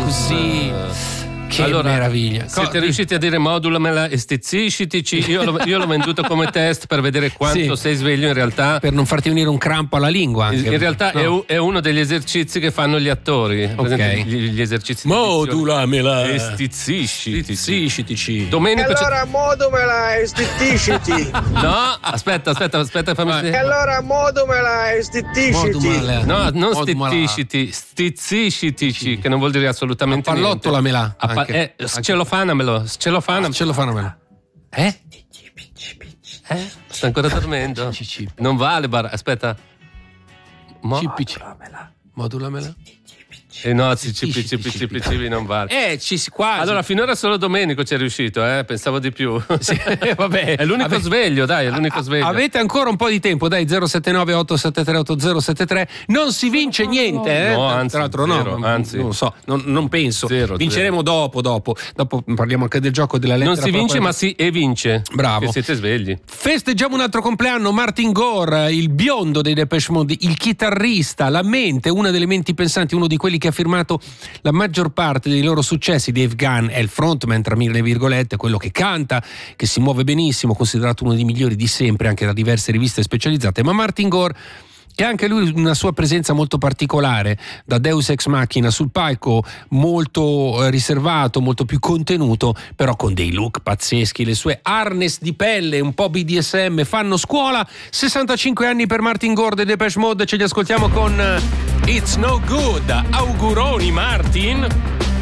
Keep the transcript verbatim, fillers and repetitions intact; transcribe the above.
così. Che allora, meraviglia. Siete riusciti a dire modulamela e stizziscitici? Io l'ho, io l'ho venduto come test per vedere quanto sì. sei sveglio in realtà. Per non farti venire un crampo alla lingua anche. In realtà no. è, è uno degli esercizi che fanno gli attori. Ok. Gli, gli esercizi modulamela e stizziscitici. Stizziscitici. Domenico e allora modumela e stizzisciti. No, aspetta, aspetta, aspetta, fammi E allora modumela e stizzisiti. No, non stizzisciti, stizziscitici, che non vuol dire assolutamente niente. Pallottolamela. Pa- eh, scelofanamelo, scelofanamelo. Scelofanamela. Eh? Eh? Sta ancora dormendo? Non vale, bar- aspetta. Mo- Modulamela. Modulamela. Eh no, C C P C P C P C P non vale. Eh, ci si quasi. Allora, finora solo Domenico ci è riuscito, eh? Pensavo di più. Sì, vabbè. È l'unico Ave- sveglio, dai, è l'unico sveglio. Avete ancora un po' di tempo, dai, zero sette nove otto sette tre otto zero sette tre. Non si vince niente, eh? No, anzi, tra l'altro zero, no, anzi. non so, non, non penso. Zero, Vinceremo zero. dopo, dopo. Dopo parliamo anche del gioco della lettera. Non si vince, propria. ma si evince. Bravo. Che siete svegli. Festeggiamo un altro compleanno, Martin Gore, il biondo dei Depeche Mode, il chitarrista, la mente, una delle menti pensanti, uno di quelli che ha firmato la maggior parte dei loro successi. Dave Gunn è il frontman, tra mille virgolette, quello che canta, che si muove benissimo, considerato uno dei migliori di sempre anche da diverse riviste specializzate, ma Martin Gore e anche lui una sua presenza molto particolare, da Deus Ex Machina sul palco, molto eh, riservato, molto più contenuto, però con dei look pazzeschi. Le sue harness di pelle, un po' B D S M, fanno scuola. sessantacinque anni per Martin Gore dei Depeche Mode, ce li ascoltiamo con uh, It's No Good. Auguroni Martin.